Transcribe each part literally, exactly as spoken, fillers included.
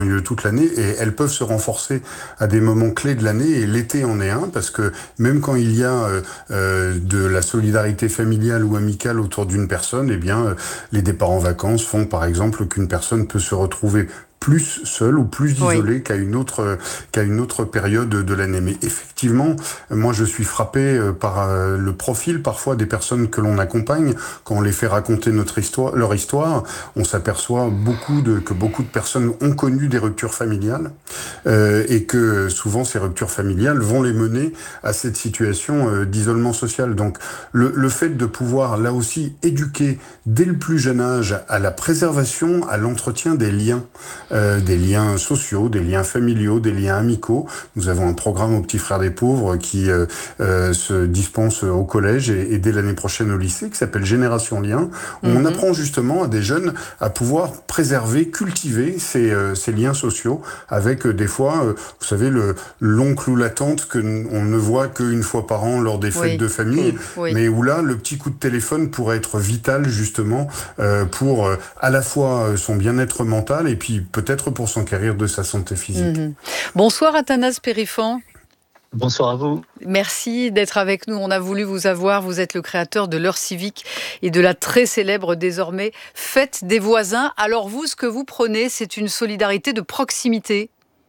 lieu toute l'année et elles peuvent se renforcer à des moments clés de l'année et l'été en est un parce que même quand il y a euh, euh, de la solidarité familiale ou amicale autour d'une personne, eh bien euh, les départs en vacances font par exemple qu'une personne peut se retrouver plus seule ou plus Oui. isolée qu'à une autre qu'à une autre période de l'année. Mais effectivement, moi je suis frappé par euh, le profil parfois des personnes que l'on accompagne quand on les fait raconter notre histoire, leur histoire. On s'aperçoit beaucoup de que beaucoup de personnes ont connu des ruptures familiales euh, et que souvent ces ruptures familiales vont les mener à cette situation euh, d'isolement social. Donc le, le fait de pouvoir là aussi éduquer dès le plus jeune âge à la préservation, à l'entretien des liens, euh, des liens sociaux, des liens familiaux, des liens amicaux. Nous avons un programme aux Petits Frères des Pauvres qui euh, euh, se dispense au collège et, et dès l'année prochaine au lycée, qui s'appelle Génération Liens, où on Mhm. apprend justement à des jeunes à pouvoir préserver, cultiver ces, euh, ces liens sociaux avec euh, des fois, euh, vous savez, le l'oncle ou la tante que n- on ne voit qu'une fois par an lors des fêtes Oui. de famille, Que- oui. mais où là, le petit coup de téléphone pourrait être vital justement euh, pour euh, à la fois euh, son bien-être mental et puis peut-être pour s'enquérir de sa santé physique. Mhm. Bonsoir Athanas Périfan. Bonsoir à vous. Merci d'être avec nous. On a voulu vous avoir. Vous êtes le créateur de l'heure civique et de la très célèbre désormais Fête des voisins. Alors vous, ce que vous prenez, c'est une solidarité de proximité.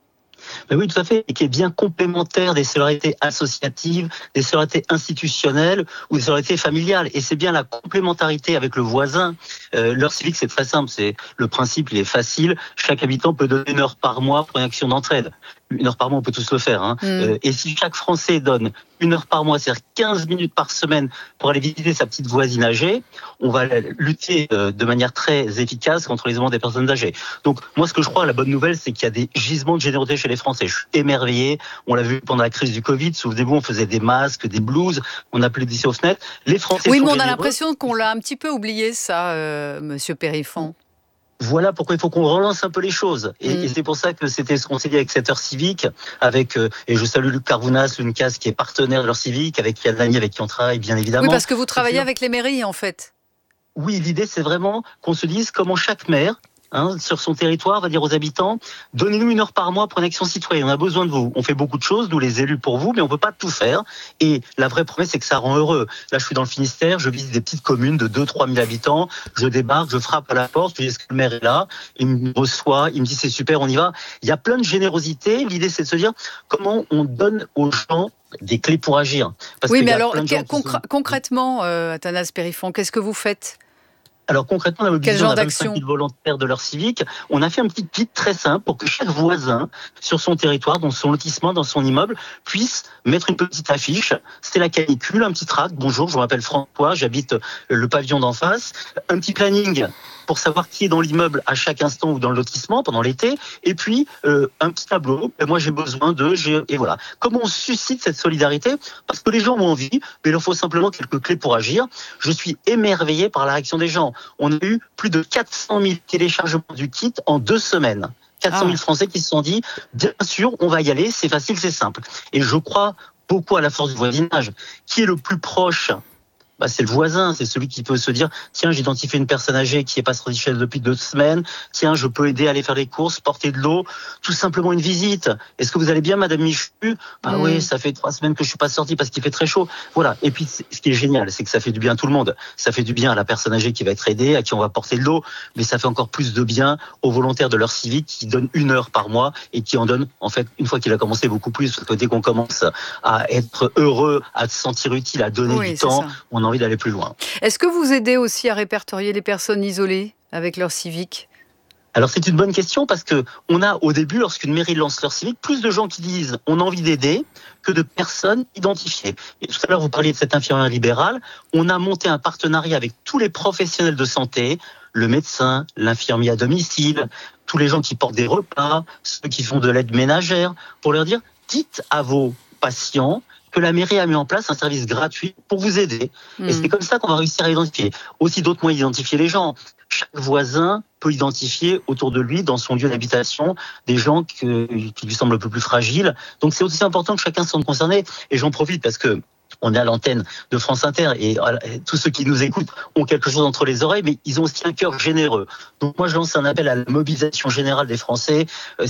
Ben oui, tout à fait, et qui est bien complémentaire des solidarités associatives, des solidarités institutionnelles ou des solidarités familiales. Et c'est bien la complémentarité avec le voisin. Euh, l'heure civique, c'est très simple. C'est le principe, il est facile. Chaque habitant peut donner une heure par mois pour une action d'entraide. Une heure par mois, on peut tous le faire. Hein. Mm. Euh, et si chaque Français donne une heure par mois, c'est-à-dire quinze minutes par semaine pour aller visiter sa petite voisine âgée, on va lutter euh, de manière très efficace contre l'isolement des personnes âgées. Donc moi, ce que je crois, la bonne nouvelle, c'est qu'il y a des gisements de générosité chez les Français. Je suis émerveillé. On l'a vu pendant la crise du Covid. Souvenez-vous, on faisait des masques, des blouses, on applaudissait aux fenêtres. Les Français Oui, sont mais on a généreux. l'impression qu'on l'a un petit peu oublié, ça, euh, Monsieur Périfan. Voilà pourquoi il faut qu'on relance un peu les choses. Et, Mm. et c'est pour ça que c'était ce qu'on s'est dit avec cette heure civique, avec, euh, et je salue Luc Carvounas, Lucas, qui est partenaire de l'heure civique, avec Yann Lamy, avec qui on travaille, bien évidemment. Oui, parce que vous travaillez C'est-à-dire- avec les mairies, en fait. Oui, l'idée, c'est vraiment qu'on se dise comment chaque maire, hein, sur son territoire, va dire aux habitants, donnez-nous une heure par mois pour une action citoyenne. On a besoin de vous. On fait beaucoup de choses, nous les élus pour vous, mais on peut pas tout faire. Et la vraie promesse, c'est que ça rend heureux. Là, je suis dans le Finistère, je visite des petites communes de deux, trois mille habitants. Je débarque, je frappe à la porte, je dis est-ce que le maire est là? Il me reçoit, il me dit c'est super, on y va. Il y a plein de générosité. L'idée, c'est de se dire comment on donne aux gens des clés pour agir. Parce Oui, qu'il mais y a alors, plein de gens qui concr- sont- concrètement, euh, Athanas Périfan, qu'est-ce que vous faites? Alors concrètement, la mobilisation, Quel genre on a vingt-cinq d'action? mille volontaires de l'heure civique. On a fait un petit kit très simple pour que chaque voisin, sur son territoire, dans son lotissement, dans son immeuble, puisse mettre une petite affiche. C'est la canicule, un petit tract. Bonjour, je m'appelle François, j'habite le pavillon d'en face. Un petit planning pour savoir qui est dans l'immeuble à chaque instant ou dans le lotissement pendant l'été. Et puis, euh, un petit tableau. Et moi, j'ai besoin de... J'ai... Et voilà. Comment on suscite cette solidarité? Parce que les gens ont envie, mais il leur faut simplement quelques clés pour agir. Je suis émerveillé par la réaction des gens. On a eu plus de quatre cent mille téléchargements du kit en deux semaines. quatre cent mille Ah. Français qui se sont dit, bien sûr, on va y aller, c'est facile, c'est simple. Et je crois beaucoup à la force du voisinage. Qui est le plus proche? Bah, c'est le voisin, c'est celui qui peut se dire tiens, j'ai identifié une personne âgée qui est pas sortie de chez elle depuis deux semaines, tiens, je peux aider à aller faire les courses, porter de l'eau, tout simplement une visite. Est-ce que vous allez bien, Madame Michu? Bah Mm. oui, ça fait trois semaines que je suis pas sortie parce qu'il fait très chaud. Voilà. Et puis, ce qui est génial, c'est que ça fait du bien à tout le monde. Ça fait du bien à la personne âgée qui va être aidée, à qui on va porter de l'eau, mais ça fait encore plus de bien aux volontaires de l'heure civique qui donnent une heure par mois et qui en donnent, en fait, une fois qu'il a commencé, beaucoup plus. Parce que dès qu'on commence à être heureux, à se sentir utile, à donner Oui, du c'est temps, ça. on a envie d'aller plus loin. Est-ce que vous aidez aussi à répertorier les personnes isolées avec l'heure civique? Alors c'est une bonne question parce que on a au début, lorsqu'une mairie lance l'heure civique, plus de gens qui disent on a envie d'aider que de personnes identifiées. Et tout à l'heure vous parliez de cette infirmière libérale, on a monté un partenariat avec tous les professionnels de santé, le médecin, l'infirmier à domicile, tous les gens qui portent des repas, ceux qui font de l'aide ménagère, pour leur dire dites à vos patients que la mairie a mis en place un service gratuit pour vous aider. Mm. Et c'est comme ça qu'on va réussir à identifier. Aussi d'autres moyens d'identifier les gens. Chaque voisin peut identifier autour de lui, dans son lieu d'habitation, des gens que, qui lui semblent un peu plus fragiles. Donc c'est aussi important que chacun se sente concerné. Et j'en profite parce que on est à l'antenne de France Inter et tous ceux qui nous écoutent ont quelque chose entre les oreilles, mais ils ont aussi un cœur généreux. Donc moi, je lance un appel à la mobilisation générale des Français.